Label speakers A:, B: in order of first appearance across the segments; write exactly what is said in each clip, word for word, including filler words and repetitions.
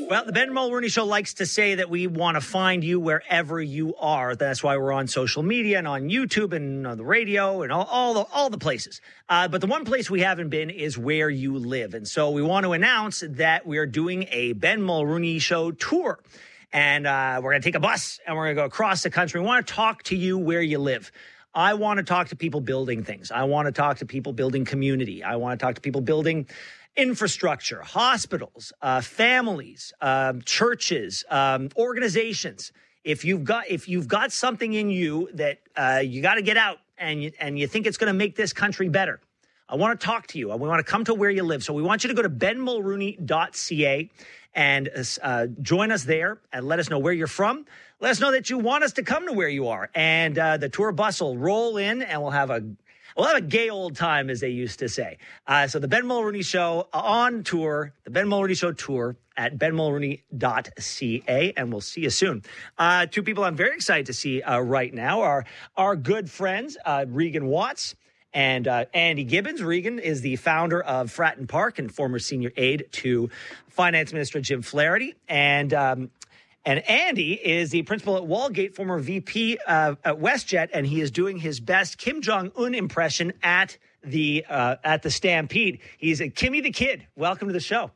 A: Well, the Ben Mulroney Show likes to say that we want to find you wherever you are. That's why we're on social media and on YouTube and on the radio and all, all the all the places. Uh, but the one place we haven't been is where you live. And so we want to announce that we are doing a Ben Mulroney Show tour. And uh, we're going to take a bus and we're going to go across the country. We want to talk to you where you live. I want to talk to people building things. I want to talk to people building community. I want to talk to people building infrastructure, hospitals, uh, families, um, churches, um, organizations. If you've got if you've got something in you that uh, you got to get out and you, and you think it's going to make this country better, I want to talk to you. We want to come to where you live. So we want you to go to ben mulroney dot c a and uh, join us there and let us know where you're from. Let us know that you want us to come to where you are. And uh, the tour bus will roll in and we'll have a We'll have a gay old time, as they used to say. Uh, so the Ben Mulroney Show on tour, the Ben Mulroney Show tour at ben mulroney dot c a, and we'll see you soon. Uh, two people I'm very excited to see uh, right now are our good friends, uh, Regan Watts and uh, Andy Gibbons. Regan is the founder of Fratton Park and former senior aide to Finance Minister Jim Flaherty. And um And Andy is the principal at Walgate, former V P uh, at WestJet, and he is doing his best Kim Jong-un impression at the uh, at the Stampede. He's a Kimmy the Kid. Welcome to the show.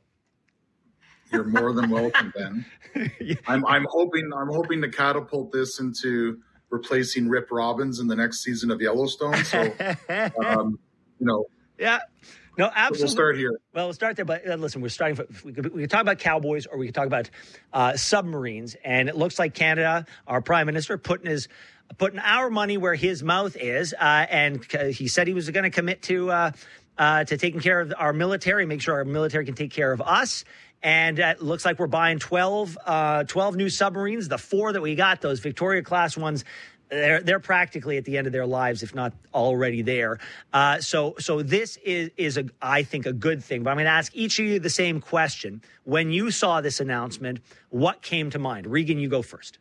B: You're more than welcome, Ben. I'm I'm hoping I'm hoping to catapult this into replacing Rip Robbins in the next season of Yellowstone. So, um, you know,
A: yeah. No, absolutely.
B: We'll start here.
A: Well, we'll start there. But uh, listen, we're starting. For, we, could, we could talk about cowboys, or we could talk about uh, submarines. And it looks like Canada, our prime minister, putting his putting our money where his mouth is. Uh, and he said he was going to commit to uh, uh, to taking care of our military, make sure our military can take care of us. And uh, it looks like we're buying twelve, uh, twelve new submarines. The four that we got, those Victoria class ones. They're they're practically at the end of their lives, if not already there. Uh, so so this is is a I think a good thing. But I'm going to ask each of you the same question. When you saw this announcement, what came to mind? Regan, you go first.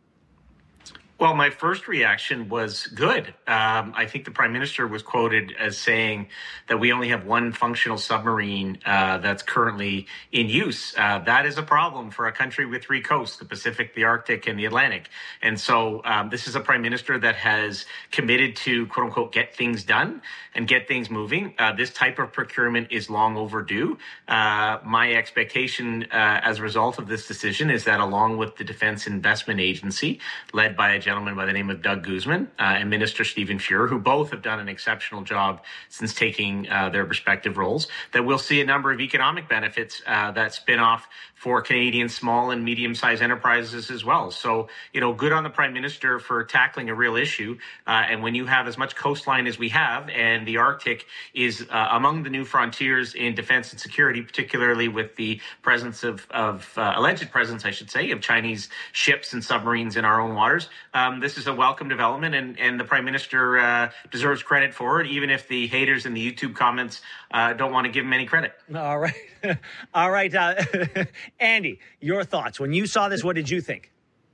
C: Well, my first reaction was good. Um, I think the Prime Minister was quoted as saying that we only have one functional submarine uh, that's currently in use. Uh, that is a problem for a country with three coasts, the Pacific, the Arctic, and the Atlantic. And so um, this is a Prime Minister that has committed to, quote unquote, get things done and get things moving. Uh, this type of procurement is long overdue. Uh, my expectation uh, as a result of this decision is that along with the Defense Investment Agency, led by a gentleman by the name of Doug Guzman uh, and Minister Stephen Fuhr, who both have done an exceptional job since taking uh, their respective roles, that we'll see a number of economic benefits uh, that spin off for Canadian small and medium-sized enterprises as well. So, you know, good on the Prime Minister for tackling a real issue. Uh, and when you have as much coastline as we have, and the Arctic is uh, among the new frontiers in defense and security, particularly with the presence of, of uh, alleged presence, I should say, of Chinese ships and submarines in our own waters, um, this is a welcome development, and, and the Prime Minister uh, deserves credit for it, even if the haters in the YouTube comments uh, don't want to give him any credit.
A: All right. All right. Uh, Andy, your thoughts. When you saw this, what did you think?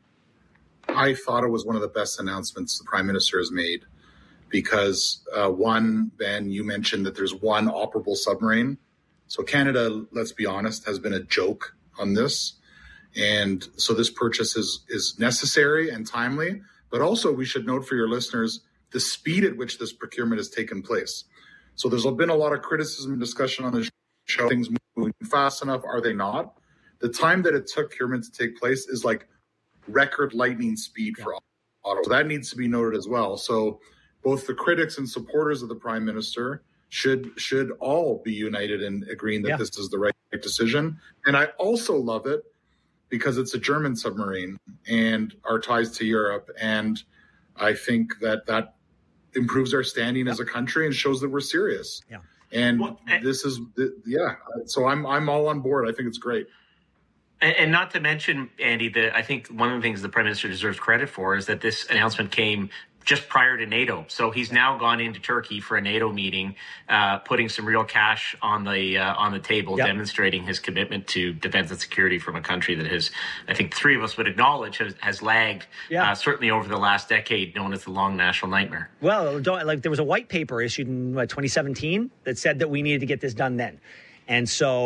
B: I thought it was one of the best announcements the Prime Minister has made because, uh, one, Ben, you mentioned that there's one operable submarine. So Canada, let's be honest, has been a joke on this. And so this purchase is, is necessary and timely. But also we should note for your listeners the speed at which this procurement has taken place. So there's been a lot of criticism and discussion on this show. Things moving fast enough? Are they not? The time that it took procurement to take place is like record lightning speed yeah. for Ottawa. So that needs to be noted as well. So both the critics and supporters of the Prime Minister should should all be united in agreeing that yeah. this is the right decision. And I also love it because it's a German submarine and our ties to Europe. And I think that that improves our standing yeah. as a country and shows that we're serious.
A: Yeah.
B: And well, this is, yeah. So I'm I'm all on board. I think it's great.
C: And not to mention, Andy, that I think one of the things the Prime Minister deserves credit for is that this announcement came just prior to NATO. So he's now gone into Turkey for a NATO meeting, uh, putting some real cash on the uh, on the table, yep. demonstrating his commitment to defense and security from a country that has, I think three of us would acknowledge, has, has lagged, yeah. uh, certainly over the last decade, known as the long national nightmare.
A: Well, don't, like there was a white paper issued in what, twenty seventeen that said that we needed to get this done then. And so